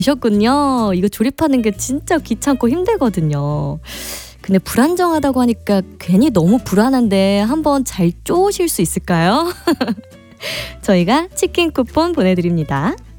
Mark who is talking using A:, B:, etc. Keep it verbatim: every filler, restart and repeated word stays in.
A: 셨군요. 이거 조립하는 게 진짜 귀찮고 힘들거든요. 근데 불안정하다고 하니까 괜히 너무 불안한데 한번 잘 쪼으실 수 있을까요? 저희가 치킨 쿠폰 보내드립니다.